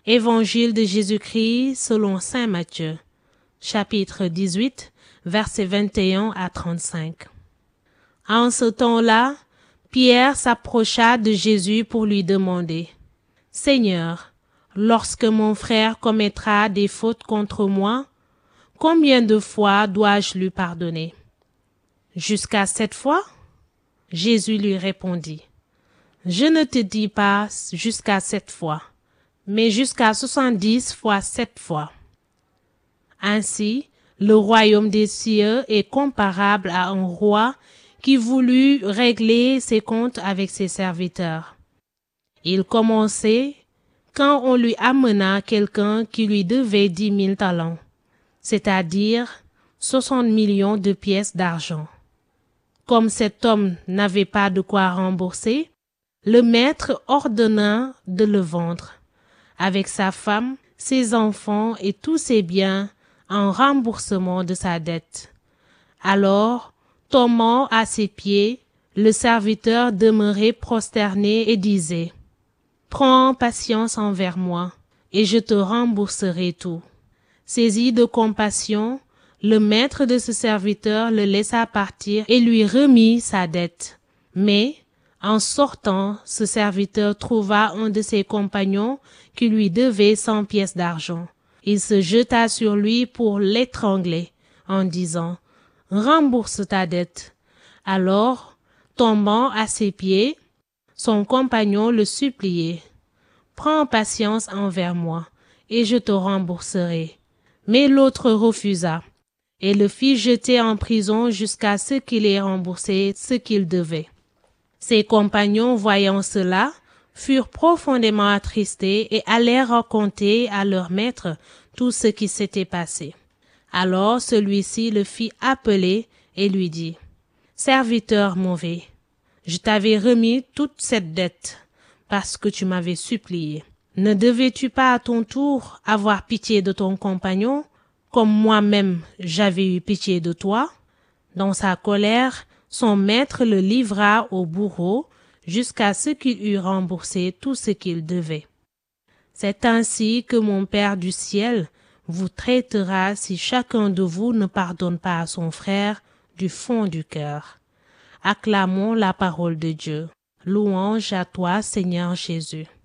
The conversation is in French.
Évangile de Jésus-Christ selon saint Matthieu, chapitre 18, versets 21 à 35. En ce temps-là, Pierre s'approcha de Jésus pour lui demander: « Seigneur, lorsque mon frère commettra des fautes contre moi, combien de fois dois-je lui pardonner? Jusqu'à 7 fois? » Jésus lui répondit: « Je ne te dis pas jusqu'à 7 fois, mais jusqu'à 70 fois 7 fois. » Ainsi, le royaume des cieux est comparable à un roi qui voulut régler ses comptes avec ses serviteurs. Il commençait quand on lui amena quelqu'un qui lui devait 10 000 talents, c'est-à-dire 60 millions de pièces d'argent. Comme cet homme n'avait pas de quoi rembourser, le maître ordonna de le vendre, avec sa femme, ses enfants et tous ses biens, en remboursement de sa dette. Alors, tombant à ses pieds, le serviteur demeurait prosterné et disait: « Prends patience envers moi, et je te rembourserai tout. » Saisi de compassion, le maître de ce serviteur le laissa partir et lui remit sa dette. Mais, en sortant, ce serviteur trouva un de ses compagnons qui lui devait 100 pièces d'argent. Il se jeta sur lui pour l'étrangler, en disant: « Rembourse ta dette. » Alors, tombant à ses pieds, son compagnon le suppliait: « Prends patience envers moi, et je te rembourserai. » Mais l'autre refusa, et le fit jeter en prison jusqu'à ce qu'il ait remboursé ce qu'il devait. Ses compagnons, voyant cela, furent profondément attristés et allèrent raconter à leur maître tout ce qui s'était passé. Alors celui-ci le fit appeler et lui dit: « Serviteur mauvais, je t'avais remis toute cette dette parce que tu m'avais supplié. Ne devais-tu pas à ton tour avoir pitié de ton compagnon, comme moi-même j'avais eu pitié de toi? » Dans sa colère, son maître le livra au bourreau jusqu'à ce qu'il eût remboursé tout ce qu'il devait. C'est ainsi que mon Père du ciel vous traitera si chacun de vous ne pardonne pas à son frère du fond du cœur. Acclamons la parole de Dieu. Louange à toi, Seigneur Jésus.